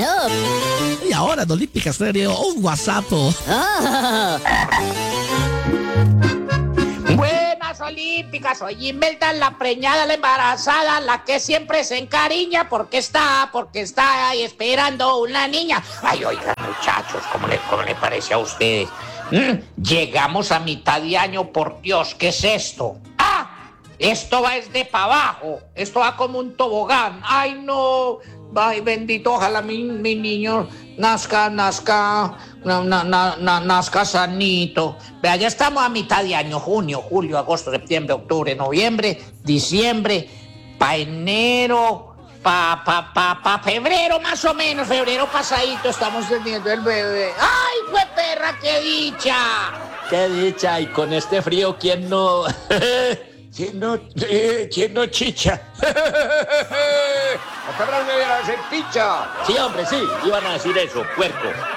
Hello. Y ahora en Olímpica Estéreo, un WhatsApp. Oh. Buenas olímpicas, soy Imelda, la preñada, la embarazada, la que siempre se encariña porque está ahí esperando una niña. Ay, oigan muchachos, ¿cómo le parece a ustedes? Llegamos a mitad de año, por Dios, ¿qué es esto? ¡Ah! Esto va desde para abajo, esto va como un tobogán. ¡Ay, no! Ay, bendito, ojalá mi niño nazca sanito. Vea, ya estamos a mitad de año, junio, julio, agosto, septiembre, octubre, noviembre, diciembre, pa' enero, pa' febrero más o menos, febrero pasadito estamos teniendo el bebé. ¡Ay, fue perra, qué dicha! Qué dicha, y con este frío, ¿quién no chicha? La perra me iba a hacer picha. Sí, hombre, sí, iban a decir eso, puerco.